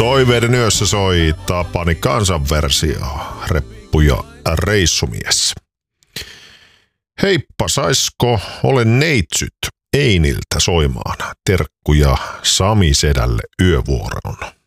Toiveiden yössä soi Tapani kansanversio, reppu ja reissumies. Heippa, saisko Olen neitsyt Einiltä soimaan terkkuja Sami Sedälle yövuoroon?